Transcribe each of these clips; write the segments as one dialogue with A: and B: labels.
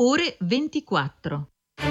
A: ore 24.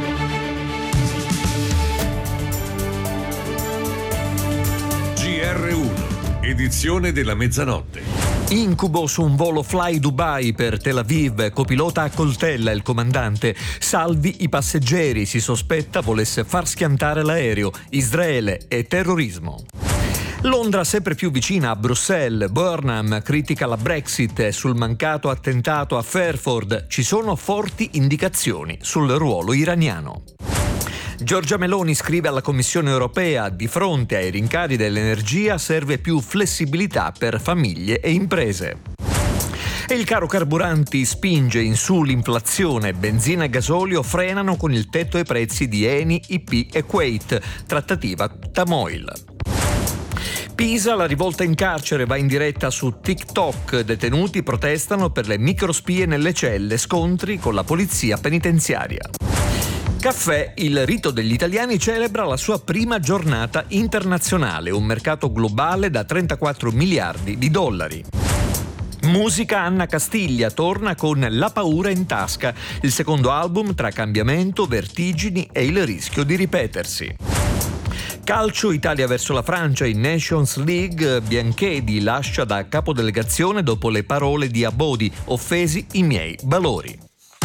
B: GR1, edizione della mezzanotte.
C: Incubo su un volo Fly Dubai per Tel Aviv, copilota accoltella il comandante, salvi i passeggeri, si sospetta volesse far schiantare l'aereo, Israele e terrorismo. Londra sempre più vicina a Bruxelles, Burnham critica la Brexit e sul mancato attentato a Fairford ci sono forti indicazioni sul ruolo iraniano. Giorgia Meloni scrive alla Commissione europea: di fronte ai rincari dell'energia serve più flessibilità per famiglie e imprese. E il caro carburanti spinge in su l'inflazione, benzina e gasolio frenano con il tetto ai prezzi di Eni, IP e Kuwait, trattativa Tamoil. Pisa, la rivolta in carcere va in diretta su TikTok, detenuti protestano per le microspie nelle celle, scontri con la polizia penitenziaria. Caffè, il rito degli italiani celebra la sua prima giornata internazionale, un mercato globale da 34 miliardi di dollari. Musica, Anna Castiglia torna con La paura in tasca, il secondo album tra cambiamento, vertigini e il rischio di ripetersi. Calcio, Italia verso la Francia in Nations League, Bianchedi lascia da capodelegazione dopo le parole di Abodi, offesi i miei valori.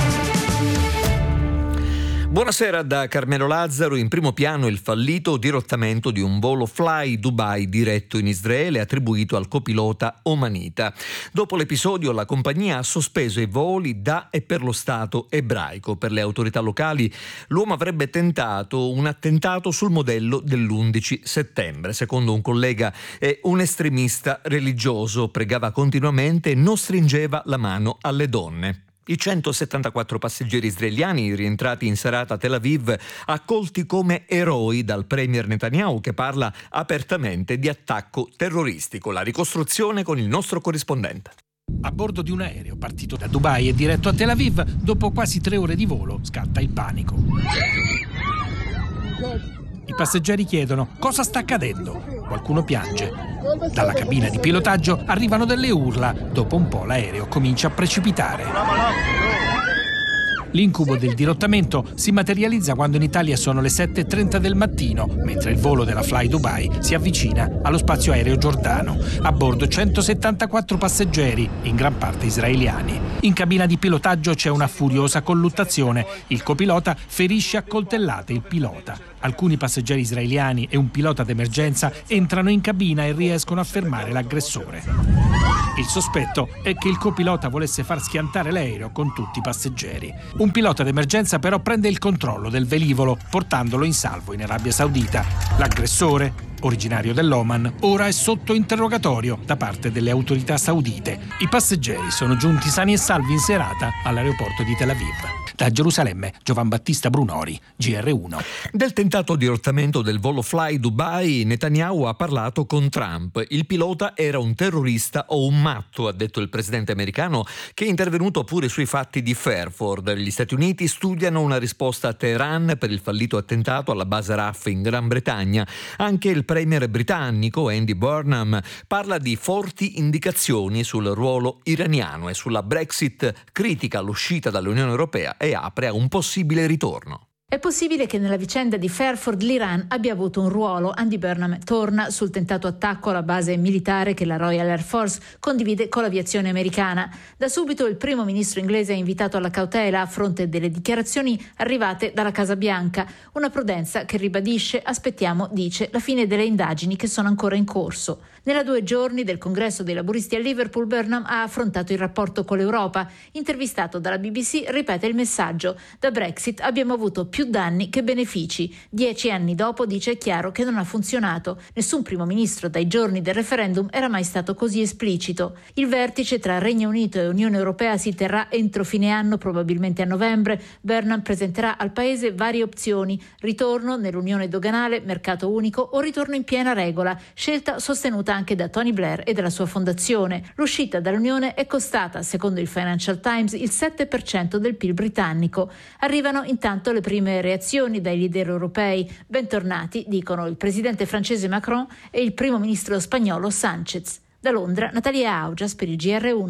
C: Buonasera da Carmelo Lazzaro. In primo piano il fallito dirottamento di un volo Fly Dubai diretto in Israele attribuito al copilota omanita. Dopo l'episodio la compagnia ha sospeso i voli da e per lo Stato ebraico. Per le autorità locali l'uomo avrebbe tentato un attentato sul modello dell'11 settembre. Secondo un collega è un estremista religioso, pregava continuamente e non stringeva la mano alle donne. I 174 passeggeri israeliani rientrati in serata a Tel Aviv accolti come eroi dal premier Netanyahu, che parla apertamente di attacco terroristico. La ricostruzione con il nostro corrispondente.
D: A bordo di un aereo partito da Dubai e diretto a Tel Aviv, dopo quasi 3 ore di volo scatta il panico. I passeggeri chiedono cosa sta accadendo. Qualcuno piange. Dalla cabina di pilotaggio arrivano delle urla. Dopo un po' l'aereo comincia a precipitare. L'incubo del dirottamento si materializza quando in Italia sono le 7:30 del mattino, mentre il volo della Fly Dubai si avvicina allo spazio aereo giordano. A bordo 174 passeggeri, in gran parte israeliani. In cabina di pilotaggio c'è una furiosa colluttazione. Il copilota ferisce a coltellate il pilota. Alcuni passeggeri israeliani e un pilota d'emergenza entrano in cabina e riescono a fermare l'aggressore. Il sospetto è che il copilota volesse far schiantare l'aereo con tutti i passeggeri. Un pilota d'emergenza però prende il controllo del velivolo, portandolo in salvo in Arabia Saudita. L'aggressore, originario dell'Oman, ora è sotto interrogatorio da parte delle autorità saudite. I passeggeri sono giunti sani e salvi in serata all'aeroporto di Tel Aviv. Da Gerusalemme, Giovan Battista Brunori, GR1.
C: Del tentato dirottamento del volo Fly Dubai, Netanyahu ha parlato con Trump. Il pilota era un terrorista o un matto, ha detto il presidente americano, che è intervenuto pure sui fatti di Fairford. Gli Stati Uniti studiano una risposta a Teheran per il fallito attentato alla base RAF in Gran Bretagna. Anche il premier britannico Andy Burnham parla di forti indicazioni sul ruolo iraniano e sulla Brexit, critica l'uscita dall'Unione Europea e apre a un possibile ritorno.
E: È possibile che nella vicenda di Fairford l'Iran abbia avuto un ruolo. Andy Burnham torna sul tentato attacco alla base militare che la Royal Air Force condivide con l'aviazione americana. Da subito il primo ministro inglese ha invitato alla cautela a fronte delle dichiarazioni arrivate dalla Casa Bianca. Una prudenza che ribadisce: aspettiamo, dice, la fine delle indagini che sono ancora in corso. Nella 2 giorni del congresso dei laburisti a Liverpool, Burnham ha affrontato il rapporto con l'Europa. Intervistato dalla BBC, ripete il messaggio: da Brexit abbiamo avuto più danni che benefici. 10 anni dopo dice: è chiaro che non ha funzionato. Nessun primo ministro dai giorni del referendum era mai stato così esplicito. Il vertice tra Regno Unito e Unione Europea si terrà entro fine anno, probabilmente a novembre. Burnham presenterà al paese varie opzioni: ritorno nell'unione doganale, mercato unico o ritorno in piena regola, scelta sostenuta anche da Tony Blair e dalla sua fondazione. L'uscita dall'Unione è costata, secondo il Financial Times, il 7% del PIL britannico. Arrivano intanto le prime reazioni dai leader europei. Bentornati, dicono il presidente francese Macron e il primo ministro spagnolo Sánchez. Da Londra, Natalia Augias per il GR1.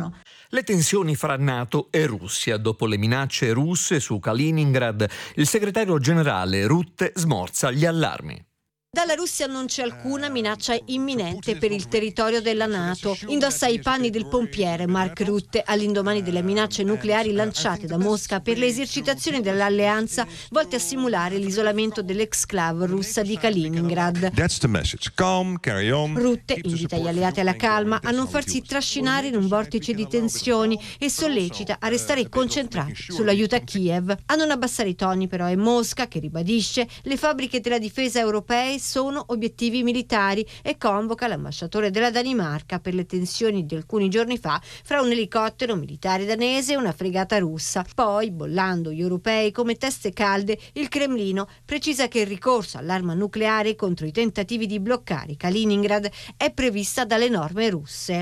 C: Le tensioni fra NATO e Russia. Dopo le minacce russe su Kaliningrad, il segretario generale Rutte smorza gli allarmi.
F: Dalla Russia non c'è alcuna minaccia imminente per il territorio della NATO. Indossa i panni del pompiere Mark Rutte all'indomani delle minacce nucleari lanciate da Mosca per le esercitazioni dell'alleanza volte a simulare l'isolamento dell'exclave russa di Kaliningrad. Rutte invita gli alleati alla calma, a non farsi trascinare in un vortice di tensioni e sollecita a restare concentrati sull'aiuto a Kiev. A non abbassare i toni però è Mosca, che ribadisce le fabbriche della difesa europee sono obiettivi militari e convoca l'ambasciatore della Danimarca per le tensioni di alcuni giorni fa fra un elicottero militare danese e una fregata russa. Poi, bollando gli europei come teste calde, il Cremlino precisa che il ricorso all'arma nucleare contro i tentativi di bloccare Kaliningrad è prevista dalle norme russe.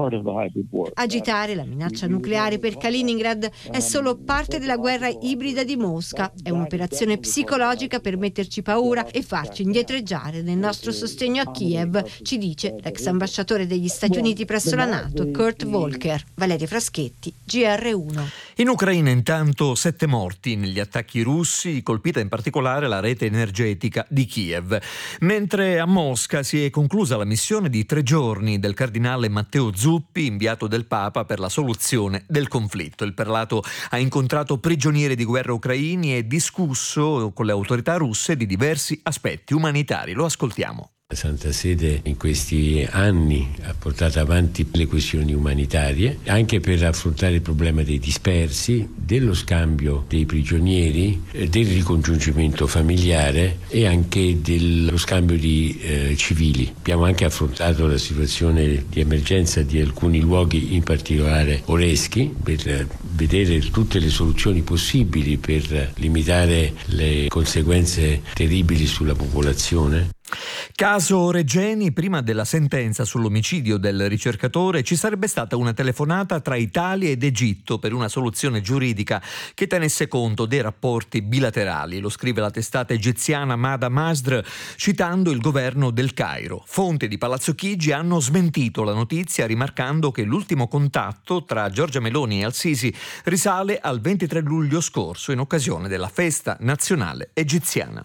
F: Agitare la minaccia nucleare per Kaliningrad è solo parte della guerra ibrida di Mosca. È un'operazione psicologica per metterci paura e farci indietreggiare nel nostro sostegno a Kiev, ci dice l'ex ambasciatore degli Stati Uniti presso la NATO, Kurt Volker. Valeria Fraschetti, GR1.
C: In Ucraina intanto 7 morti negli attacchi russi, colpita in particolare la rete energetica di Kiev. Mentre a Mosca si è conclusa la missione di 3 giorni del cardinale Matteo Zuppi, inviato del Papa per la soluzione del conflitto. Il prelato ha incontrato prigionieri di guerra ucraini e discusso con le autorità russe di diversi aspetti umanitari. Lo ascoltiamo.
G: La Santa Sede in questi anni ha portato avanti le questioni umanitarie anche per affrontare il problema dei dispersi, dello scambio dei prigionieri, del ricongiungimento familiare e anche dello scambio di civili. Abbiamo anche affrontato la situazione di emergenza di alcuni luoghi, in particolare Oreschi, per vedere tutte le soluzioni possibili per limitare le conseguenze terribili sulla popolazione.
C: Caso Regeni, prima della sentenza sull'omicidio del ricercatore ci sarebbe stata una telefonata tra Italia ed Egitto per una soluzione giuridica che tenesse conto dei rapporti bilaterali. Lo scrive la testata egiziana Mada Masdr citando il governo del Cairo. Fonti di Palazzo Chigi hanno smentito la notizia rimarcando che l'ultimo contatto tra Giorgia Meloni e Al-Sisi risale al 23 luglio scorso in occasione della festa nazionale egiziana.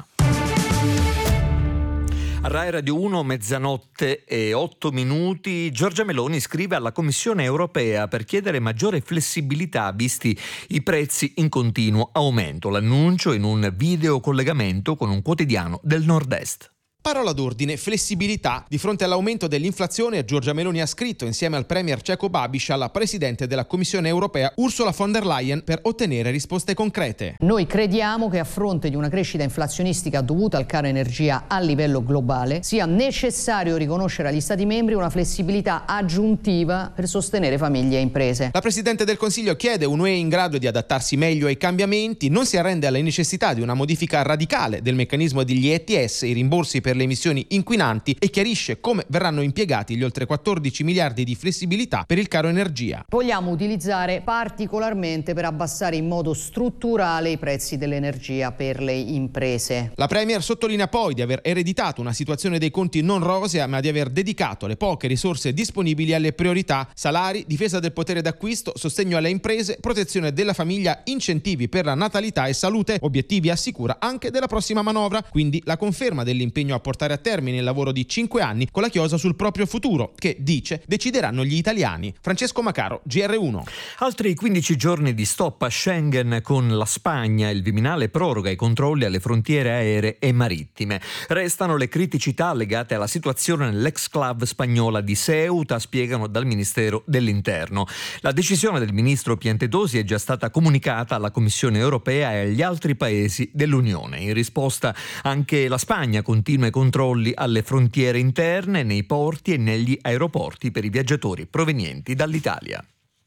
C: A Rai Radio 1, 00:08. Giorgia Meloni scrive alla Commissione europea per chiedere maggiore flessibilità visti i prezzi in continuo aumento. L'annuncio in un video collegamento con un quotidiano del Nord-Est.
H: Parola d'ordine, flessibilità. Di fronte all'aumento dell'inflazione, Giorgia Meloni ha scritto insieme al premier ceco Babiš alla presidente della Commissione europea Ursula von der Leyen per ottenere risposte concrete.
I: Noi crediamo che a fronte di una crescita inflazionistica dovuta al caro energia a livello globale sia necessario riconoscere agli Stati membri una flessibilità aggiuntiva per sostenere famiglie e imprese.
H: La presidente del Consiglio chiede un'UE in grado di adattarsi meglio ai cambiamenti, non si arrende alla necessità di una modifica radicale del meccanismo degli ETS, i rimborsi per le emissioni inquinanti, e chiarisce come verranno impiegati gli oltre 14 miliardi di flessibilità per il caro energia.
I: Vogliamo utilizzare particolarmente per abbassare in modo strutturale i prezzi dell'energia per le imprese.
H: La Premier sottolinea poi di aver ereditato una situazione dei conti non rosea, ma di aver dedicato le poche risorse disponibili alle priorità: salari, difesa del potere d'acquisto, sostegno alle imprese, protezione della famiglia, incentivi per la natalità e salute, obiettivi assicura anche della prossima manovra. Quindi la conferma dell'impegno a portare a termine il lavoro di 5 anni con la chiosa sul proprio futuro, che, dice, decideranno gli italiani. Francesco Macaro, GR1.
C: Altri 15 giorni di stop a Schengen con la Spagna. Il Viminale proroga i controlli alle frontiere aeree e marittime. Restano le criticità legate alla situazione nell'exclave spagnola di Ceuta, spiegano dal Ministero dell'Interno. La decisione del ministro Piantedosi è già stata comunicata alla Commissione europea e agli altri paesi dell'Unione. In risposta anche la Spagna continua i controlli alle frontiere interne, nei porti e negli aeroporti per i viaggiatori provenienti dall'Italia.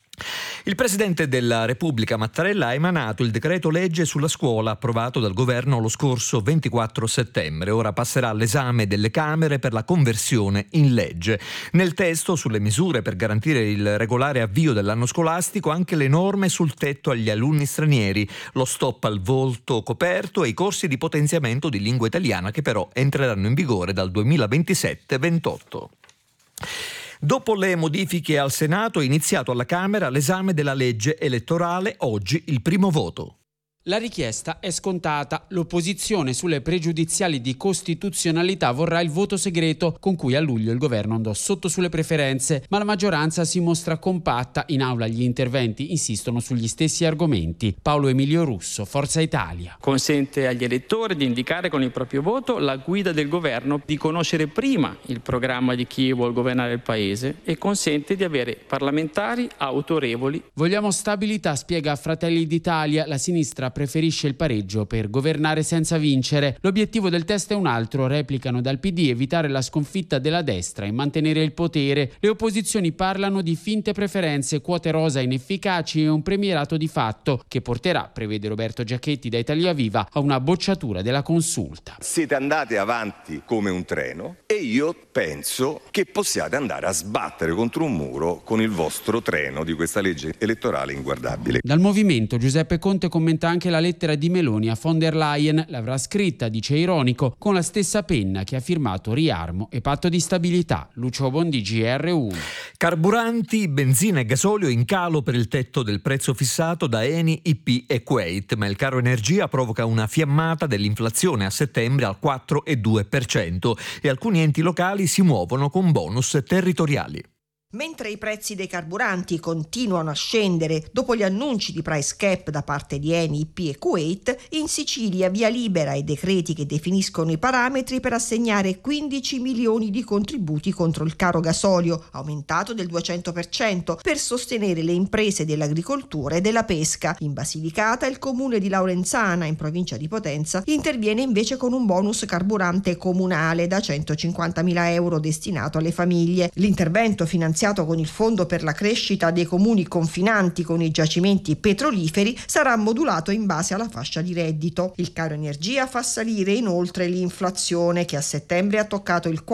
C: Il Presidente della Repubblica Mattarella ha emanato il decreto legge sulla scuola approvato dal governo lo scorso 24 settembre. Ora passerà all'esame delle Camere per la conversione in legge. Nel testo sulle misure per garantire il regolare avvio dell'anno scolastico anche le norme sul tetto agli alunni stranieri, lo stop al volto coperto e i corsi di potenziamento di lingua italiana che però entreranno in vigore dal 2027-28. Dopo le modifiche al Senato è iniziato alla Camera l'esame della legge elettorale, oggi il primo voto.
J: La richiesta è scontata. L'opposizione sulle pregiudiziali di costituzionalità vorrà il voto segreto con cui a luglio il governo andò sotto sulle preferenze, ma la maggioranza si mostra compatta. In aula gli interventi insistono sugli stessi argomenti. Paolo Emilio Russo, Forza Italia.
K: Consente agli elettori di indicare con il proprio voto la guida del governo, di conoscere prima il programma di chi vuol governare il paese e consente di avere parlamentari autorevoli.
J: Vogliamo stabilità, spiega Fratelli d'Italia. La sinistra preferisce il pareggio per governare senza vincere. L'obiettivo del test è un altro, replicano dal PD, evitare la sconfitta della destra e mantenere il potere. Le opposizioni parlano di finte preferenze, quote rosa inefficaci e un premierato di fatto che porterà, prevede Roberto Giachetti da Italia Viva, a una bocciatura della consulta.
L: Siete andati avanti come un treno e io penso che possiate andare a sbattere contro un muro con il vostro treno di questa legge elettorale inguardabile.
J: Dal movimento Giuseppe Conte commenta anche la lettera di Meloni a von der Leyen. L'avrà scritta, dice ironico, con la stessa penna che ha firmato riarmo e patto di stabilità. Lucio Bondi, GR1.
C: Carburanti, benzina e gasolio in calo per il tetto del prezzo fissato da Eni, IP e Kuwait, ma il caro energia provoca una fiammata dell'inflazione a settembre al 4,2% e alcuni enti locali si muovono con bonus territoriali.
M: Mentre i prezzi dei carburanti continuano a scendere dopo gli annunci di price cap da parte di Eni, IP e Kuwait, in Sicilia via libera i decreti che definiscono i parametri per assegnare 15 milioni di contributi contro il caro gasolio, aumentato del 200%, per sostenere le imprese dell'agricoltura e della pesca. In Basilicata il comune di Laurenzana, in provincia di Potenza, interviene invece con un bonus carburante comunale da 150.000 euro destinato alle famiglie. L'intervento finanziato con il Fondo per la crescita dei comuni confinanti con i giacimenti petroliferi sarà modulato in base alla fascia di reddito. Il caro energia fa salire inoltre l'inflazione, che a settembre ha toccato il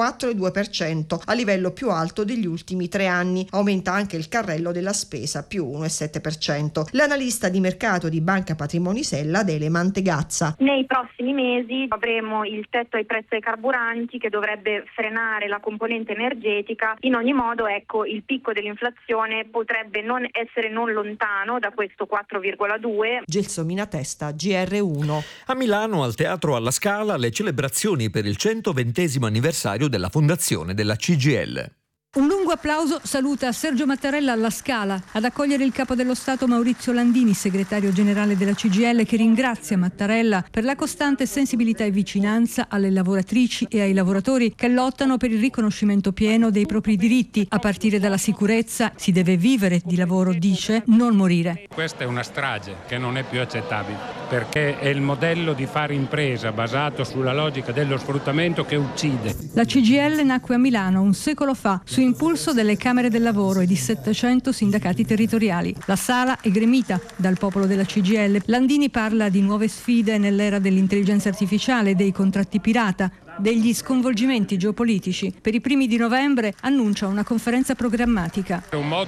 M: 4,2%, a livello più alto degli ultimi 3 anni. Aumenta anche il carrello della spesa, più 1,7%. L'analista di mercato di Banca Patrimoni Sella, Adele Mantegazza.
N: Nei prossimi mesi avremo il tetto ai prezzi dei carburanti che dovrebbe frenare la componente energetica. In ogni modo, il picco dell'inflazione potrebbe non essere non lontano da questo 4,2.
M: Gelsomina Testa, GR1.
C: A Milano, al Teatro alla Scala, le celebrazioni per il 120° anniversario della fondazione della CGIL.
O: Un lungo applauso saluta Sergio Mattarella alla Scala. Ad accogliere il capo dello Stato Maurizio Landini, segretario generale della CGIL, che ringrazia Mattarella per la costante sensibilità e vicinanza alle lavoratrici e ai lavoratori che lottano per il riconoscimento pieno dei propri diritti. A partire dalla sicurezza, si deve vivere di lavoro, dice, non morire.
P: Questa è una strage che non è più accettabile, perché è il modello di fare impresa basato sulla logica dello sfruttamento che uccide.
O: La CGIL nacque a Milano un secolo fa, su impulso delle Camere del Lavoro e di 700 sindacati territoriali. La sala è gremita dal popolo della CGIL. Landini parla di nuove sfide nell'era dell'intelligenza artificiale, dei contratti pirata, degli sconvolgimenti geopolitici. Per i primi di novembre annuncia una conferenza programmatica.
P: È un modo